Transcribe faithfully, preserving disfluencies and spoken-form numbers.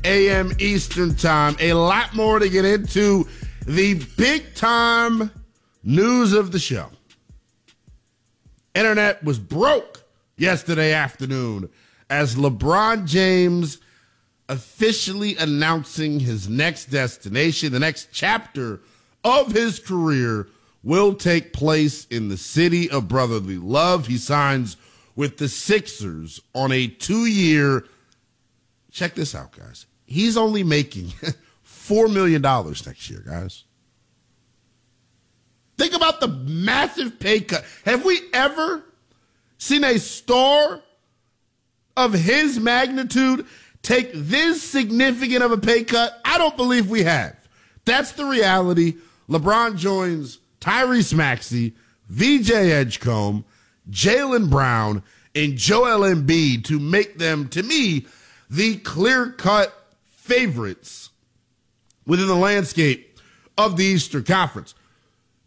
a.m. Eastern Time. A lot more to get into. The big-time news of the show. Internet was broke yesterday afternoon as LeBron James officially announcing his next destination, the next chapter of his career will take place in the city of brotherly love. He signs with the Sixers on a two-year, check this out, guys. He's only making four million dollars next year, guys. Think about the massive pay cut. Have we ever seen a star of his magnitude take this significant of a pay cut? I don't believe we have. That's the reality. LeBron joins Tyrese Maxey, V J Edgecombe, Jaylen Brown, and Joel Embiid to make them, to me, the clear-cut favorites within the landscape of the Eastern Conference.